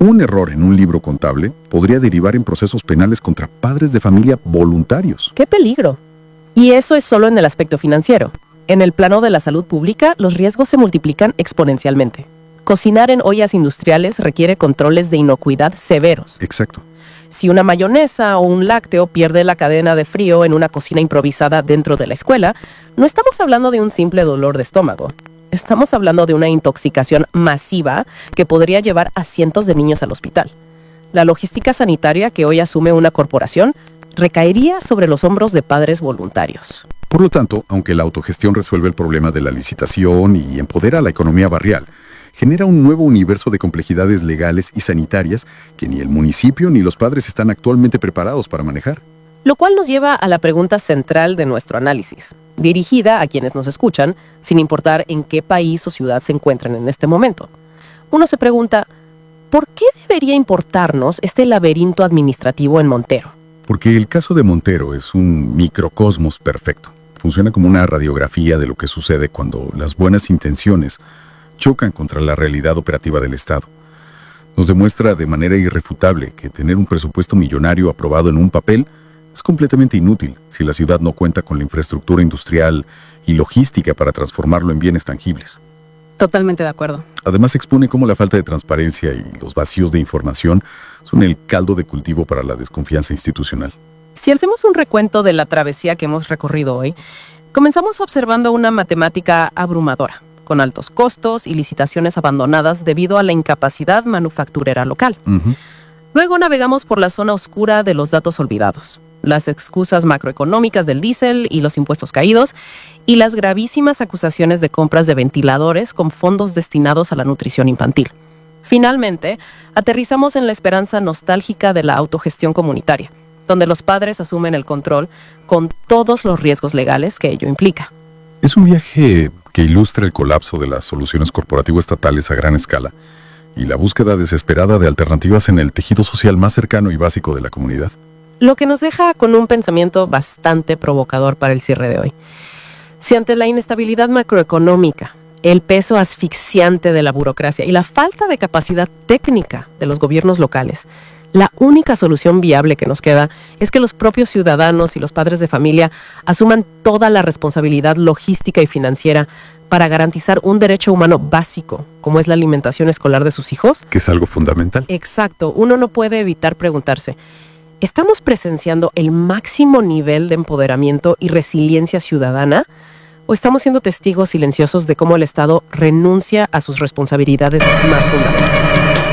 Un error en un libro contable podría derivar en procesos penales contra padres de familia voluntarios. ¡Qué peligro! Y eso es solo en el aspecto financiero. En el plano de la salud pública, los riesgos se multiplican exponencialmente. Cocinar en ollas industriales requiere controles de inocuidad severos. Exacto. Si una mayonesa o un lácteo pierde la cadena de frío en una cocina improvisada dentro de la escuela, no estamos hablando de un simple dolor de estómago. Estamos hablando de una intoxicación masiva que podría llevar a cientos de niños al hospital. La logística sanitaria que hoy asume una corporación recaería sobre los hombros de padres voluntarios. Por lo tanto, aunque la autogestión resuelve el problema de la licitación y empodera a la economía barrial, genera un nuevo universo de complejidades legales y sanitarias que ni el municipio ni los padres están actualmente preparados para manejar. Lo cual nos lleva a la pregunta central de nuestro análisis, dirigida a quienes nos escuchan, sin importar en qué país o ciudad se encuentren en este momento. Uno se pregunta, ¿por qué debería importarnos este laberinto administrativo en Montero? Porque el caso de Montero es un microcosmos perfecto. Funciona como una radiografía de lo que sucede cuando las buenas intenciones chocan contra la realidad operativa del Estado. Nos demuestra de manera irrefutable que tener un presupuesto millonario aprobado en un papel es completamente inútil si la ciudad no cuenta con la infraestructura industrial y logística para transformarlo en bienes tangibles. Totalmente de acuerdo. Además, expone cómo la falta de transparencia y los vacíos de información son el caldo de cultivo para la desconfianza institucional. Si hacemos un recuento de la travesía que hemos recorrido hoy, comenzamos observando una matemática abrumadora, con altos costos y licitaciones abandonadas debido a la incapacidad manufacturera local. Luego navegamos por la zona oscura de los datos olvidados, las excusas macroeconómicas del diésel y los impuestos caídos, y las gravísimas acusaciones de compras de ventiladores con fondos destinados a la nutrición infantil. Finalmente, aterrizamos en la esperanza nostálgica de la autogestión comunitaria, donde los padres asumen el control con todos los riesgos legales que ello implica. Es un viaje que ilustra el colapso de las soluciones corporativo-estatales a gran escala y la búsqueda desesperada de alternativas en el tejido social más cercano y básico de la comunidad. Lo que nos deja con un pensamiento bastante provocador para el cierre de hoy. Si ante la inestabilidad macroeconómica, el peso asfixiante de la burocracia y la falta de capacidad técnica de los gobiernos locales, la única solución viable que nos queda es que los propios ciudadanos y los padres de familia asuman toda la responsabilidad logística y financiera para garantizar un derecho humano básico, como es la alimentación escolar de sus hijos. Que es algo fundamental. Exacto. Uno no puede evitar preguntarse, ¿estamos presenciando el máximo nivel de empoderamiento y resiliencia ciudadana? ¿O estamos siendo testigos silenciosos de cómo el Estado renuncia a sus responsabilidades más fundamentales?